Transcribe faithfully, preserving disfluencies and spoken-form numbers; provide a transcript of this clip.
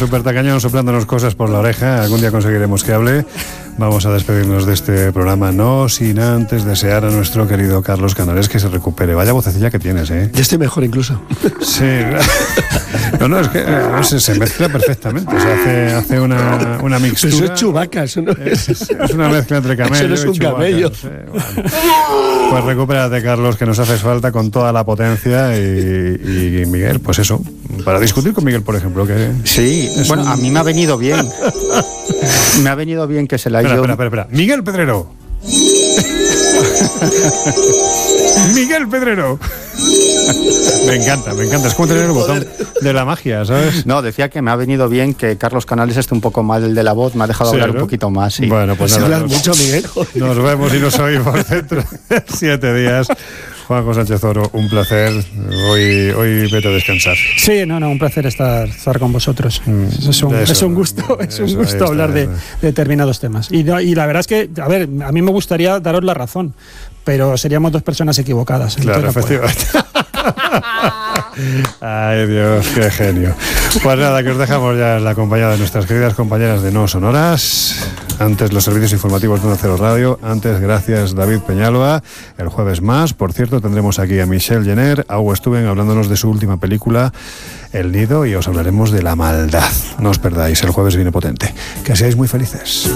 súper tacañón soplándonos cosas por la oreja. Algún día conseguiremos que hable. Vamos a despedirnos de este programa, no sin antes desear a nuestro querido Carlos Canales que se recupere. Vaya vocecilla que tienes, ¿eh? Ya estoy mejor incluso. Sí. No, no, es que no sé, se mezcla perfectamente. O sea, hace, hace una, una mixtura. Eso es Chewbacca, eso no es. Es, es una mezcla entre camello eso no es un y Chewbacca, camello. No sé, bueno. Pues recupérate, Carlos, que nos haces falta con toda la potencia. Y, y Miguel, pues eso, para discutir con Miguel, por ejemplo. Que sí, bueno, un... a mí me ha venido bien. Me ha venido bien que se la haya... Espera, espera, espera, espera. Miguel Pedrero. Miguel Pedrero. Me encanta, me encanta. Es como tener el botón de la magia, ¿sabes? No, decía que me ha venido bien que Carlos Canales esté un poco mal el de la voz. Me ha dejado sí, hablar ¿no? un poquito más. Sí. Bueno, pues nada. Hablas nos, mucho, Miguel. Nos vemos y nos oímos dentro de siete días. Juanjo Sánchez Oro, un placer. Hoy, hoy vete a descansar. Sí, no, no, un placer estar, estar con vosotros. Mm, es, un, eso, es un gusto, es un gusto está, hablar de, de determinados temas. Y, y la verdad es que, a ver, a mí me gustaría daros la razón, pero seríamos dos personas equivocadas. Claro, efectivamente. Ay, Dios, qué genio. Pues nada, que os dejamos ya en la compañía de nuestras queridas compañeras de No Sonoras. Antes los servicios informativos de Onda Cero Radio. Antes, gracias David Peñalba. El jueves más, por cierto, tendremos aquí a Michelle Jenner, a Hugo Stuben, hablándonos de su última película, El Nido, y os hablaremos de la maldad. No os perdáis, el jueves viene potente. Que seáis muy felices.